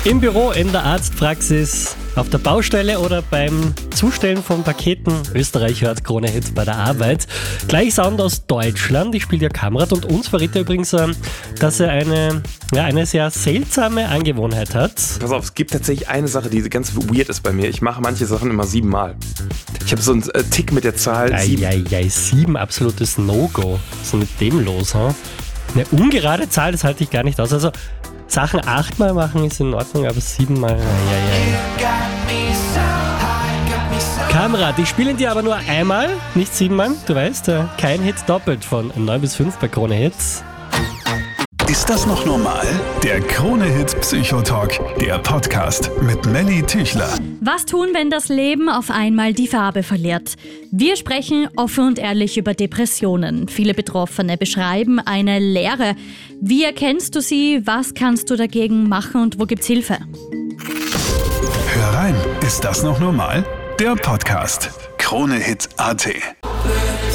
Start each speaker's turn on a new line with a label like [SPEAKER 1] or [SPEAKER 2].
[SPEAKER 1] Im Büro, in der Arztpraxis, auf der Baustelle oder beim Zustellen von Paketen. Österreich hört Krone Hit bei der Arbeit. Gleich Sound aus Deutschland. Ich spiele ja Kamerad und uns verrät er übrigens, dass er eine sehr seltsame Angewohnheit hat.
[SPEAKER 2] Pass auf, es gibt tatsächlich eine Sache, die ganz weird ist bei mir. Ich mache manche Sachen immer 7 Mal. Ich habe so einen Tick mit der Zahl 7.
[SPEAKER 1] 7, absolutes No-Go. Was ist denn mit dem los? Eine ungerade Zahl, das halte ich gar nicht aus. Also Sachen 8-mal machen ist in Ordnung, aber 7-mal, Kamerad, ich spiele ihn dir aber nur einmal, nicht 7-mal. Du weißt, kein Hit doppelt von 9 bis 5 bei Krone Hits.
[SPEAKER 3] Ist das noch normal? Der Krone Hit Psychotalk, der Podcast mit Melly Tüchler.
[SPEAKER 4] Was tun, wenn das Leben auf einmal die Farbe verliert? Wir sprechen offen und ehrlich über Depressionen. Viele Betroffene beschreiben eine Leere. Wie erkennst du sie? Was kannst du dagegen machen und wo gibt's Hilfe?
[SPEAKER 3] Hör rein, ist das noch normal? Der Podcast. Krone Hit.at